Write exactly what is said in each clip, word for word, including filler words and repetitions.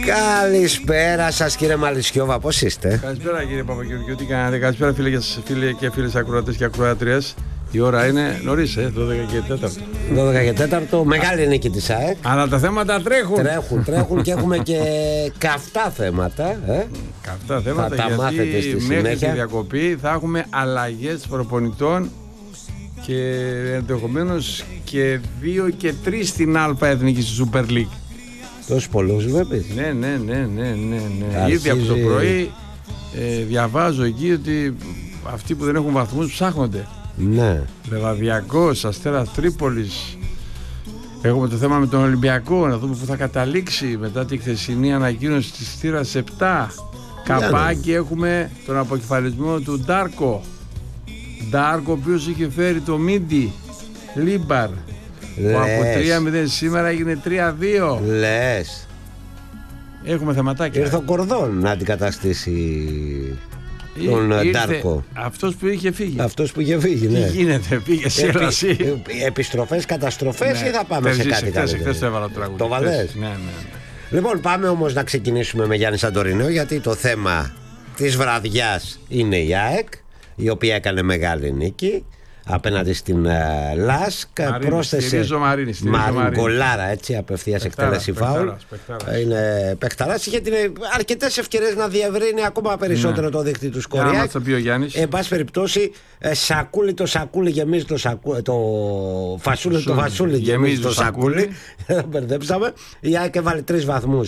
Καλησπέρα σας κύριε Μαλισιώβα, πώς είστε? Καλησπέρα κύριε Παπαγεωργιού, τι κάνετε? Καλησπέρα φίλε, φίλε και φίλες ακροατές και ακροατρίες. Η ώρα είναι νωρίς, ε, δώδεκα και τέταρτο. δώδεκα και τέταρτο, μεγάλη νίκη της ΑΕΚ. Αλλά τα θέματα τρέχουν. Τρέχουν, τρέχουν και έχουμε και καυτά θέματα. Ε? Καυτά θέματα, θα τα γιατί μάθετε στη μέχρι συνέχεια. τη διακοπή θα έχουμε αλλαγές προπονητών και ενδεχομένως και δύο και τρεις στην Α Εθνική στη Super League. Τόσους πολλούς βλέπεις? Ναι, ναι, ναι, ναι, ναι, ναι. Αρχίζει... Ήδη από το πρωί ε, διαβάζω εκεί ότι αυτοί που δεν έχουν βαθμούς ψάχνονται. Ναι. Λεβαδιακός, Αστέρας Τρίπολης. Έχουμε το θέμα με τον Ολυμπιακό, να δούμε πού θα καταλήξει μετά τη χθεσινή ανακοίνωση της θύρας επτά. Καπάκι έχουμε τον αποκεφαλισμό του Ντάρκο. Ντάρκο, ο οποίος είχε φέρει το Μίντι Λίμπαρ, που από τρία μηδέν σήμερα έγινε τρία δύο. Λες. Έχουμε θεματάκια. Ήρθε ο Κορδόν να αντικαταστήσει τον Ντάρκο. Αυτός που είχε φύγει. Αυτός που είχε φύγει, ναι. Τι γίνεται, πήγε σε Επι... έλαση. Επιστροφές, καταστροφές, ναι, ή θα πάμε σε κάτι καλύτερο? Χθες το έβαλα το τραγούδι. Το βαλές. Ναι, ναι, ναι. Λοιπόν, πάμε όμως να ξεκινήσουμε με Γιάννη Σαντορινό, γιατί το θέμα της βραδιάς είναι η ΑΕΚ, η οποία έκανε μεγάλη νίκη απέναντι στην uh, ΛΑΣΚ. Πρόσθεσε Μαριγκολάρα, έτσι, απευθείας εκτέλεση φάουλ. Είναι παιχταράς. Είχε την, αρκετές ευκαιρίες να διευρύνει ακόμα περισσότερο, ναι, το δίκτυο του σκοριά. Εν πάση περιπτώσει, σακούλι το σακούλι γεμίζει το σακούλι. Το φασούλι το φασούλι γεμίζει το σακούλι. Μπερδέψαμε. Η ΑΕΚ έβαλε τρεις βαθμούς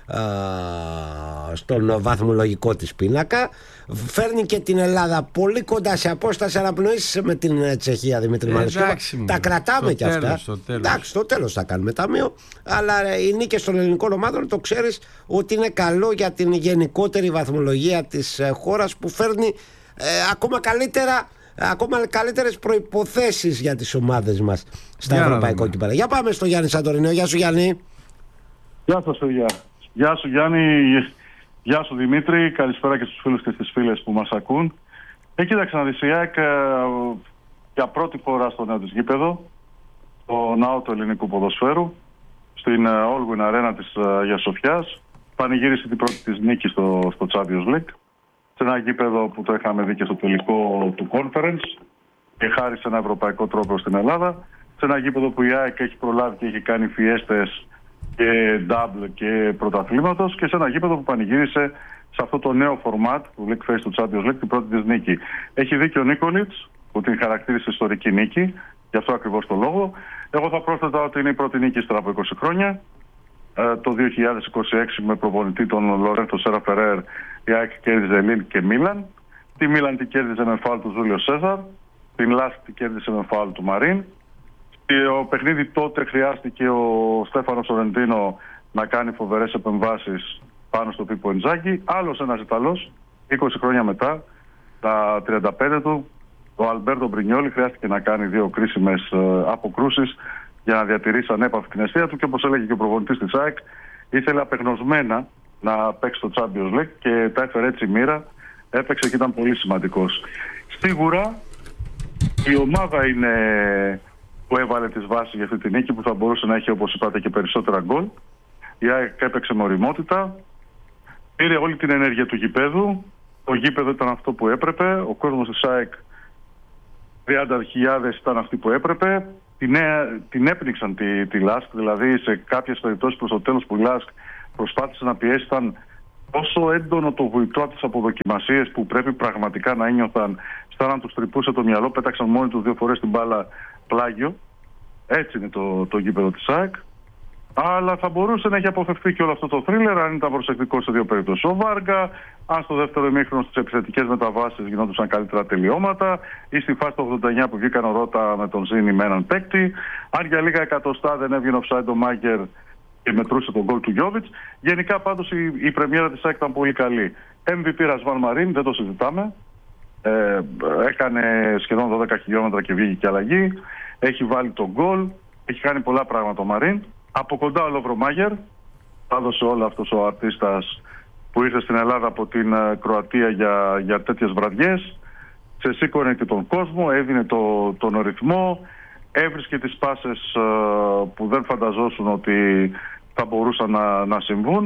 στον βαθμολογικό της πίνακα. Φέρνει και την Ελλάδα πολύ κοντά σε απόσταση αναπνοής με την Τσεχία, Δημήτρη ε, Μαλισιώβα. Τα κρατάμε κι αυτά. Στο τέλος. Εντάξει, στο τέλος θα κάνουμε ταμείο. Αλλά οι νίκες των ελληνικών ομάδων, το ξέρεις ότι είναι καλό για την γενικότερη βαθμολογία της χώρας, που φέρνει ε, ακόμα καλύτερα, ακόμα καλύτερες προϋποθέσεις για τις ομάδες μας στα για ευρωπαϊκό κύπελλα. Για πάμε στο Γιάννη Σαντορινό. Γεια σου Γιάννη. Γεια σας παιδιά. Γεια σου Γιάννη. Γεια σου Δημήτρη, καλησπέρα και στους φίλους και στις φίλες που μας ακούν. Ε, κοίταξε να δεις, η ΑΕΚ για πρώτη φορά στο νέο της γήπεδο, στο ναό του ελληνικού ποδοσφαίρου, στην Όλγουιν Αρένα της Αγίας Σοφιάς, πανηγύρισε την πρώτη της νίκη στο, στο Champions League, σε ένα γήπεδο που το είχαμε δει και στο τελικό του Conference και χάρη σε ένα ευρωπαϊκό τρόπο στην Ελλάδα, σε ένα γήπεδο που η ΑΕΚ έχει προλάβει και έχει κάνει φιέστες και double και πρωταθλήματος, και σε ένα γήπεδο που πανηγύρισε σε αυτό το νέο format του League Face του Champions League την πρώτη της νίκη. Έχει δίκιο ο Νίκολιτς που την χαρακτήρισε ιστορική νίκη, γι' αυτό ακριβώς το λόγο. Εγώ θα πρόσθετα ότι είναι η πρώτη νίκη ύστερα από είκοσι χρόνια. Ε, το δύο χιλιάδες είκοσι έξι με προπονητή τον Λορέντο Σέρα Φερέρ, η ΑΕΚ κέρδιζε Λίλ και Μίλαν. Τη Μίλαν την κέρδιζε με φάουλ του Ζούλιο Σέζαρ. Την Λάσκ την κέρδισε με φάουλ του Μαρίν. Το παιχνίδι τότε χρειάστηκε ο Στέφανο Σορεντίνο να κάνει φοβερές επεμβάσεις πάνω στο Πίπο Ιντζάκη. Άλλος ένας Ιταλός, είκοσι χρόνια μετά, τα τριάντα πέντε του, ο Αλμπέρτο Μπρινιόλι, χρειάστηκε να κάνει δύο κρίσιμες αποκρούσεις για να διατηρήσει ανέπαυτη την αιστεία του, και όπως έλεγε και ο προπονητής της ΑΕΚ, ήθελε απεγνωσμένα να παίξει το Champions League και τα έφερε έτσι η μοίρα, έπαιξε και ήταν πολύ σημαντικός. Σίγουρα η ομάδα είναι που έβαλε τις βάσεις για αυτή τη νίκη, που θα μπορούσε να έχει, όπως είπατε, και περισσότερα γκολ. Η ΑΕΚ έπαιξε με οριμότητα, πήρε όλη την ενέργεια του γηπέδου. Το γήπεδο ήταν αυτό που έπρεπε. Ο κόσμος της ΑΕΚ, τριάντα χιλιάδες, ήταν αυτοί που έπρεπε. Την, την έπνιξαν τη, τη ΛΑΣΚ, δηλαδή σε κάποιες περιπτώσεις προς το τέλος που η ΛΑΣΚ προσπάθησε να πιέσει, ήταν τόσο έντονο το βουητό από τις αποδοκιμασίες που πρέπει πραγματικά να ένιωθαν, σαν να τους τρυπούσε το μυαλό, πέταξαν μόνοι τους δύο φορές την μπάλα πλάγιο. Έτσι είναι το, το γήπεδο της ΑΕΚ. Αλλά θα μπορούσε να έχει αποφευθεί και όλο αυτό το θρίλερ αν ήταν προσεκτικό σε δύο περιπτώσεις ο Βάργα, αν στο δεύτερο ημίχρονο στις επιθετικές μεταβάσεις γινόντουσαν καλύτερα τελειώματα, ή στη φάση του ογδόντα εννιά που βγήκαν ο Ρώτα με τον Ζήνη με έναν παίκτη, αν για λίγα εκατοστά δεν έβγαινε offside ο Μάγκερ και μετρούσε τον γκολ του Γιόβιτς. Γενικά πάντως η, η πρεμιέρα της ΑΕΚ ήταν πολύ καλή. εμ βι πι Ρασβάν Μαρίν, δεν το συζητάμε. Ε, έκανε σχεδόν δώδεκα χιλιόμετρα και βγήκε και αλλαγή. Έχει βάλει τον γκολ, έχει κάνει πολλά πράγματα ο Μαρίν. Από κοντά ο Λοβρομάγερ, έδωσε όλο αυτός ο αρτίστας που ήρθε στην Ελλάδα από την Κροατία για, για τέτοιες βραδιές. Ξεσήκωνε και τον κόσμο, έδινε το, τον ρυθμό, έβρισκε τις πάσες uh, που δεν φανταζόσουν ότι θα μπορούσαν να, να συμβούν.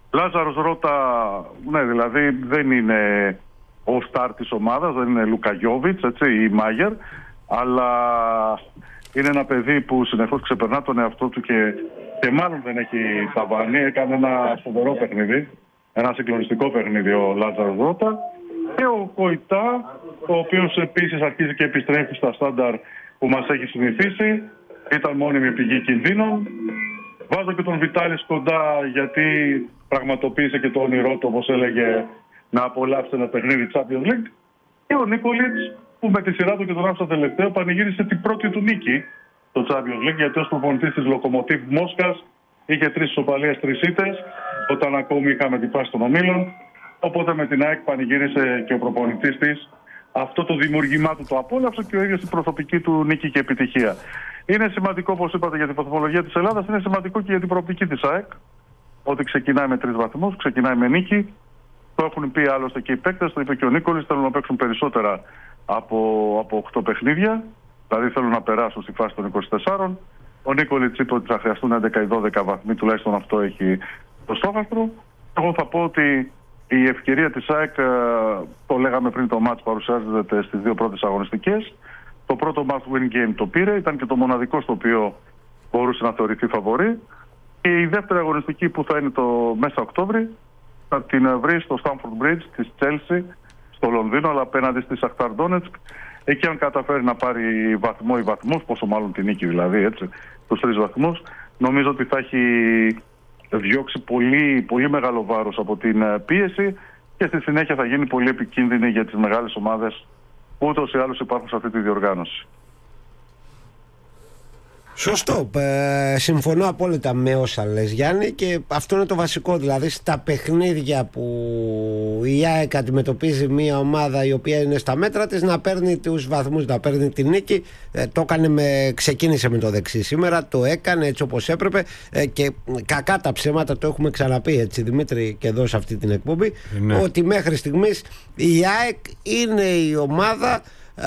Λάζαρος Ρώτα, ναι, δηλαδή δεν είναι ο στάρ της ομάδας, δεν είναι Λούκα Γιόβιτς, έτσι, ή Μάγερ, αλλά είναι ένα παιδί που συνεχώς ξεπερνά τον εαυτό του και, και μάλλον δεν έχει ταβάνει. Έκανε ένα φοβερό παιχνίδι, ένα συγκλονιστικό παιχνίδι ο Λάζαρος Ρώτα. Και ο Κοϊτά, ο οποίος επίσης αρχίζει και επιστρέφει στα στάνταρ που μας έχει συνηθίσει. Ήταν μόνιμη πηγή κινδύνων. Βάζω και τον Βιτάλης κοντά, γιατί πραγματοποίησε και το όνειρό του, όπως έλεγε, να απολαύσει ένα παιχνίδι Champions League. Και ο Νίκολιτς, που με τη σειρά του και τον άφησα τελευταίο, πανηγύρισε την πρώτη του νίκη στο Champions League, γιατί ως προπονητής της Λοκομοτίβ Μόσχας είχε τρεις ισοπαλίες, τρεις ήττες, όταν ακόμη είχαμε την φάση των ομίλων. Οπότε με την ΑΕΚ πανηγύρισε και ο προπονητής της. Αυτό το δημιουργήμά του το απόλαυσε και ο ίδιος την προσωπική του νίκη και επιτυχία. Είναι σημαντικό, όπως είπατε, για την βαθμολογία της Ελλάδας, είναι σημαντικό και για την προοπτική της ΑΕΚ. Ότι ξεκινάει με τρεις βαθμούς, ξεκινάει με νίκη. Το έχουν πει άλλωστε και οι παίκτες, το είπε και ο Νίκολης, θέλουν να παίξουν περισσότερα από, από οκτώ παιχνίδια. Δηλαδή θέλουν να περάσουν στη φάση των είκοσι τεσσάρων. Ο Νίκολης είπε ότι θα χρειαστούν έντεκα ή δώδεκα βαθμοί, τουλάχιστον αυτό έχει το στόχαστρο. Εγώ θα πω ότι η ευκαιρία της ΑΕΚ, το λέγαμε πριν το μάτς, παρουσιάζεται στις δύο πρώτες αγωνιστικές. Το πρώτο must win game το πήρε, ήταν και το μοναδικό στο οποίο μπορούσε να θεωρηθεί φαβορί. Και η δεύτερη αγωνιστική, που θα είναι το μέσα Οκτώβρη, θα την βρει στο Stamford Bridge της Chelsea, στο Λονδίνο, αλλά απέναντι στη Σαχτάρ Ντόνετσκ. Εκεί, αν καταφέρει να πάρει βαθμό ή βαθμούς, πόσο μάλλον την νίκη δηλαδή, έτσι, τους τρεις βαθμούς, νομίζω ότι θα έχει διώξει πολύ, πολύ μεγάλο βάρος από την πίεση και στη συνέχεια θα γίνει πολύ επικίνδυνη για τις μεγάλες ομάδες που ούτως ή άλλως υπάρχουν σε αυτή τη διοργάνωση. Σωστό. Ε, συμφωνώ απόλυτα με όσα λες, Γιάννη, και αυτό είναι το βασικό. Δηλαδή στα παιχνίδια που η ΑΕΚ αντιμετωπίζει μια ομάδα η οποία είναι στα μέτρα της, να παίρνει τους βαθμούς, να παίρνει τη νίκη. Ε, το έκανε με, ξεκίνησε με το δεξί σήμερα, το έκανε έτσι όπως έπρεπε, ε, και κακά τα ψέματα, το έχουμε ξαναπεί, έτσι, Δημήτρη, και εδώ σε αυτή την εκπομπή, ναι, ότι μέχρι στιγμής η ΑΕΚ είναι η ομάδα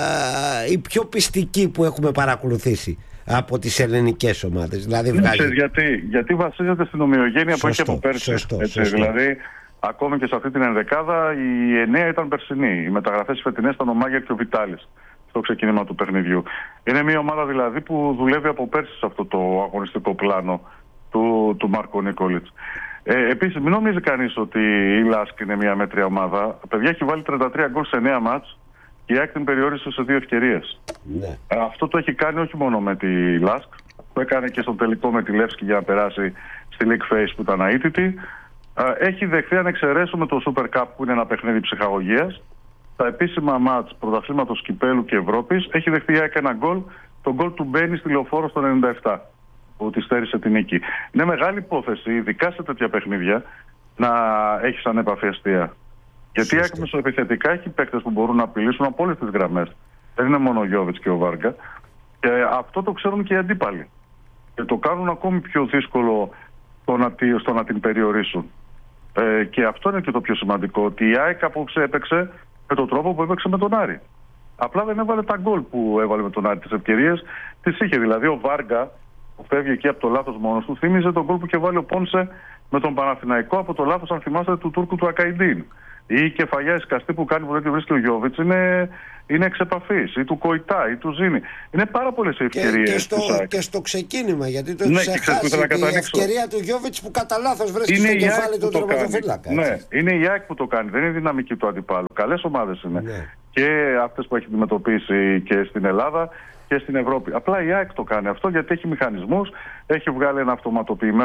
ε, η πιο πιστική που έχουμε παρακολουθήσει από τις ελληνικές ομάδες. Δηλαδή βγάζει... γιατί, γιατί βασίζεται στην ομοιογένεια που έχει από πέρσι. Σωστό, έτσι, σωστό. Δηλαδή, ακόμη και σε αυτή την ενδεκάδα, οι εννέα ήταν περσινοί. Οι μεταγραφές φετινές ήταν ο Μάγερ και ο Βιτάλης στο ξεκίνημα του παιχνιδιού. Είναι μια ομάδα δηλαδή που δουλεύει από πέρσι σε αυτό το αγωνιστικό πλάνο του, του Μάρκο Νίκολιτς. Ε, επίσης, μην νομίζει κανείς ότι η Λάσκ είναι μια μέτρια ομάδα. Τα παιδιά έχει βάλει τριάντα τρία γκολ σε εννέα μάτς. Η ΑΕΚ την περιόρισε σε δύο ευκαιρίες. Ναι. Αυτό το έχει κάνει όχι μόνο με τη Λάσκ, το έκανε και στο τελικό με τη Λεύσκη για να περάσει στη League Phase που ήταν αίτητη. Έχει δεχθεί, αν εξαιρέσουμε το Super Cup που είναι ένα παιχνίδι ψυχαγωγίας, τα επίσημα μάτς πρωταθλήματος Κυπέλου και Ευρώπης, έχει δεχθεί η ΑΕΚ ένα γκολ, το γκολ του Μπένι στη Λεωφόρο στο ενενήντα επτά, που τη στέρισε την νίκη. Είναι μεγάλη υπόθεση, ειδικά σε τέτοια παιχνίδια, να έχει ανέπαφη αστεία. Γιατί η ΑΕΚ μεσοεπιθετικά έχει παίκτες που μπορούν να απειλήσουν από όλες τις γραμμές. Δεν είναι μόνο ο Γιόβιτς και ο Βάρκα. Και αυτό το ξέρουν και οι αντίπαλοι. Και το κάνουν ακόμη πιο δύσκολο στο να, στο να την περιορίσουν. Ε, και αυτό είναι και το πιο σημαντικό. Ότι η ΑΕΚ απόψε έπαιξε με τον τρόπο που έπαιξε με τον Άρη. Απλά δεν έβαλε τα γκολ που έβαλε με τον Άρη. Τις ευκαιρίες τις είχε. Δηλαδή ο Βάρκα, που φεύγει εκεί από το λάθος μόνος του, θύμιζε τον γκολ που είχε βάλει ο Πόνσε με τον Παναθηναϊκό από το λάθος, αν θυμάστε, του Τούρκου του Ακαϊντίν. Ή η κεφαλιά εσκαστή που κάνει που δεν τη βρίσκει ο Γιόβιτς είναι, είναι εξ επαφής, ή του Κοϊτά ή του Ζήνη. Είναι πάρα πολλές οι ευκαιρίες. Και, και, στο, και στο ξεκίνημα, γιατί το ναι, έχει ξεχάσει, η ευκαιρία του Γιόβιτς που κατά λάθος βρίσκει στο κεφάλι του τερματοφύλακα. Ναι, είναι η ΑΕΚ που το κάνει, δεν είναι η δυναμική του αντιπάλου. Καλές ομάδες είναι. Ναι. Και αυτές που έχει αντιμετωπίσει και στην Ελλάδα και στην Ευρώπη. Απλά η ΑΕΚ το κάνει αυτό γιατί έχει μηχανισμούς, έχει βγάλει ένα αυτοματοποιημένο